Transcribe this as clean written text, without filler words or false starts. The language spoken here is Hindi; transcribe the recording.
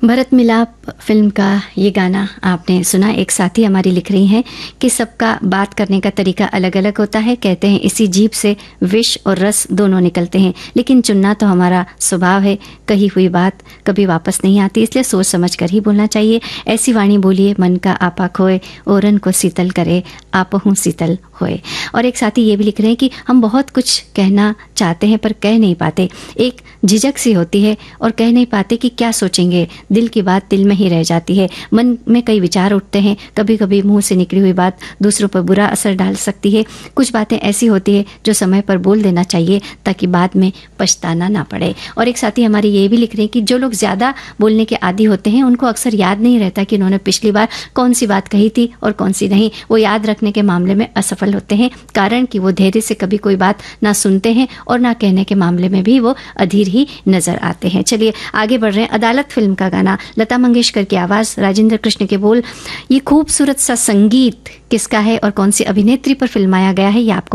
भरत मिलाप फिल्म का ये गाना आपने सुना। एक साथी हमारी लिख रही हैं कि सबका बात करने का तरीका अलग अलग होता है। कहते हैं इसी जीभ से विष और रस दोनों निकलते हैं, लेकिन चुनना तो हमारा स्वभाव है। कही हुई बात कभी वापस नहीं आती, इसलिए सोच समझ कर ही बोलना चाहिए। ऐसी वाणी बोलिए मन का आपा खोए, ओरन को शीतल करे आपहू शीतल होए। और एक साथी ये भी लिख रहे हैं कि हम बहुत कुछ कहना चाहते हैं पर कह नहीं पाते। एक झिझक सी होती है और कह नहीं पाते कि क्या सोचेंगे। दिल की बात दिल में ही रह जाती है। मन में कई विचार उठते हैं। कभी कभी मुंह से निकली हुई बात दूसरों पर बुरा असर डाल सकती है। कुछ बातें ऐसी होती है जो समय पर बोल देना चाहिए ताकि बाद में पछताना ना पड़े। और एक साथी हमारे ये भी लिख रहे हैं कि जो लोग ज़्यादा बोलने के आदी होते हैं उनको अक्सर याद नहीं रहता कि उन्होंने पिछली बार कौन सी बात कही थी और कौन सी नहीं। वो याद रखने के मामले में असफल होते हैं, कारण कि वो धैर्य से कभी कोई बात ना सुनते हैं और ना कहने के मामले में भी वो अधीर ही नजर आते हैं। चलिए आगे बढ़ रहे हैं। अदालत फिल्म का गाना, लता मंगेशकर की आवाज़, राजेंद्र कृष्ण के बोल। ये खूबसूरत सा संगीत किसका है और कौन सी अभिनेत्री पर फिल्माया गया है, ये आपको